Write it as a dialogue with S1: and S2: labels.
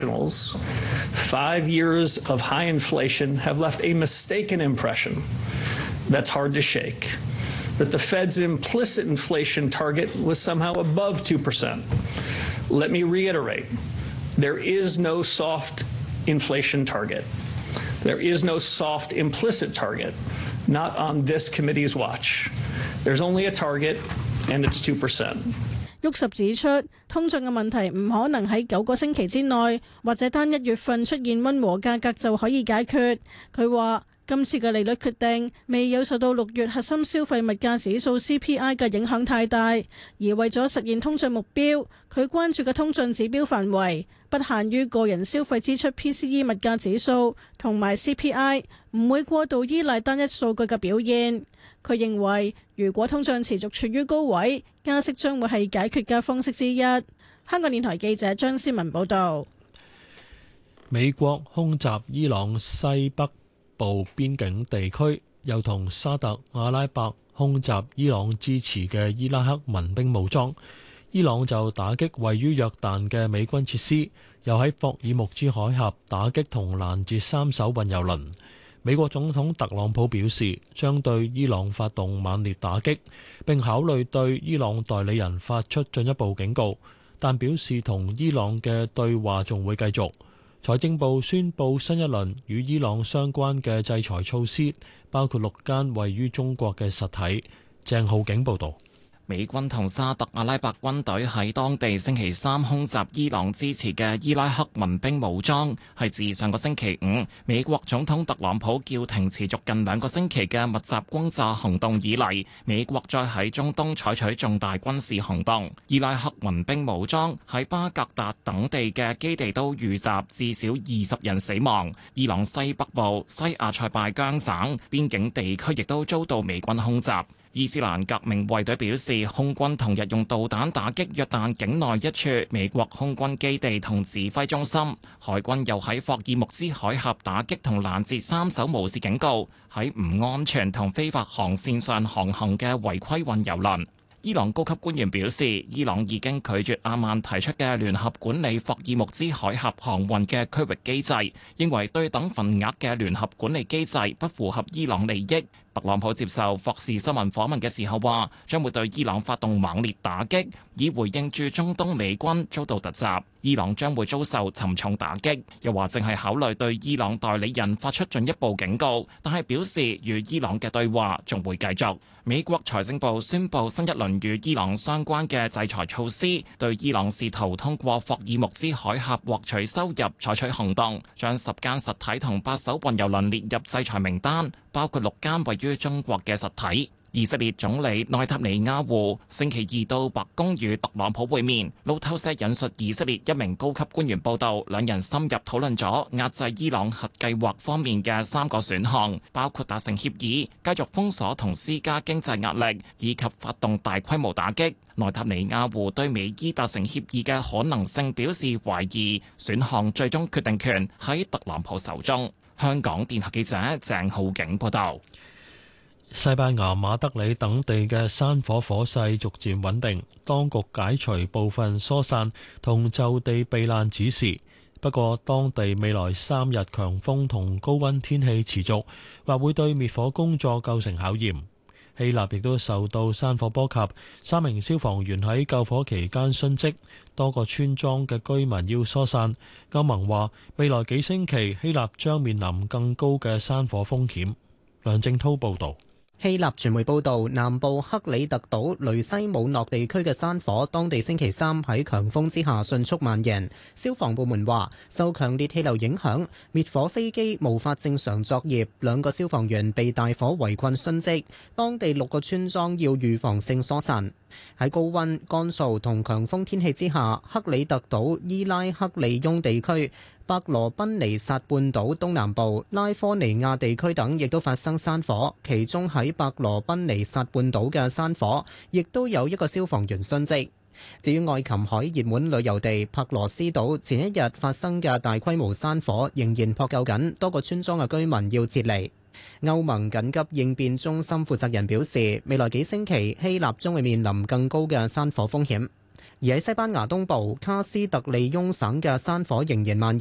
S1: 5 years of high inflation have left a mistaken impression that's hard to shake, that the Fed's implicit inflation target was somehow above 2%. Let me reiterate, there is no soft inflation target. There is no soft implicit target, not on this committee's watch. There's only a target, and it's 2%.
S2: 沃什指出，通脹嘅問題唔可能喺9個星期之內，或者單1月份出現溫和價格就可以解決。佢話：今次嘅利率決定未有受到6月核心消費物價指數 CPI 嘅影響太大，而為咗實現通脹目標，佢關注嘅通脹指標範圍不限於個人消費支出 PCE 物價指數同埋 CPI， 唔會過度依賴單一數據嘅表現。佢認為，如果通脹持續處於高位，加息將會係解決嘅方式之一。香港電台記者張思文報導。
S3: 美國空襲伊朗西北部邊境地區，又同沙特阿拉伯空襲伊朗支持嘅伊拉克民兵武裝。伊朗就打擊位於約旦嘅美軍設施，又喺霍爾木茲海峽打擊同攔截3艘運油輪。美國總統特朗普表示，將對伊朗發動猛烈打擊，並考慮對伊朗代理人發出進一步警告，但表示同伊朗嘅對話仲會繼續。財政部宣布新一輪與伊朗相關嘅制裁措施，包括6間位於中國嘅實體。鄭浩景報導。
S4: 美軍同沙特阿拉伯軍隊喺當地星期3空襲伊朗支持嘅伊拉克民兵武裝，係自上個星期5美國總統特朗普叫停持續近2個星期嘅密集轟炸行動以嚟，美國再喺中東採取重大軍事行動。伊拉克民兵武裝喺巴格達等地嘅基地都遇襲，至少20人死亡。伊朗西北部西亞塞拜疆省邊境地區亦都遭到美軍空襲。伊斯蘭革命衛隊表示，空軍同日用導彈打擊約旦境內一處美國空軍基地同指揮中心。海軍又喺霍爾木茲海峽打擊同攔截3艘無視警告喺唔安全同非法航線上航行嘅違規運油輪。伊朗高級官員表示，伊朗已經拒絕阿曼提出嘅聯合管理霍爾木茲海峽航運嘅區域機制，認為對等份額嘅聯合管理機制不符合伊朗利益。特朗普接受霍士新聞訪問嘅時候話，將會對伊朗發動猛烈打擊，以回應駐中東美軍遭到突襲。伊朗將會遭受沉重打擊，又話正係考慮對伊朗代理人發出進一步警告，但係表示與伊朗嘅對話仲會繼續。美國財政部宣布新一輪與伊朗相關嘅制裁措施，對伊朗試圖通過霍爾木茲海峽獲取收入採取行動，將10間實體同8艘運油輪列入制裁名單，包括6間位於中國嘅實體。以色列總理內塔尼亞胡星期2到白宮與特朗普會面。路透社引述以色列一名高級官員報道，兩人深入討論咗壓制伊朗核計劃方面嘅3個選項，包括達成協議、繼續封鎖同施加經濟壓力，以及發動大規模打擊。內塔尼亞胡對美伊達成協議嘅可能性表示懷疑，選項最終決定權喺特朗普手中。香港電台記者鄭浩景報道。
S3: 西班牙馬德里等地嘅山火火勢逐漸穩定，當局解除部分疏散同就地避難指示。不過，當地未來3日強風同高溫天氣持續，或會對滅火工作構成考驗。希臘亦都受到山火波及，3名消防員喺救火期間殉職，多個村莊嘅居民要疏散。歐盟話，未來幾星期希臘將面臨更高嘅山火風險。梁正滔報導。
S5: 希臘傳媒報道，南部克里特島雷西姆諾地區嘅山火，當地星期3喺強風之下迅速蔓延。消防部門話，受強烈氣流影響，滅火飛機無法正常作業，2個消防員被大火圍困殉職。當地6個村莊要預防性疏散。喺高溫、乾燥同強風天氣之下，克里特島伊拉克利翁地區、伯羅賓尼撒半島東南部、拉科尼亞地區等亦都發生山火，其中喺伯羅賓尼撒半島嘅山火，亦都有1個消防員殉職。至於愛琴海熱門旅遊地珀羅斯島，前一日發生嘅大規模山火仍然撲救緊，多個村莊嘅居民要撤離。歐盟緊急應變中心負責人表示，未來幾星期希臘將會面臨更高嘅山火風險。 而喺西班牙東部卡斯特利翁省嘅山火仍然蔓延。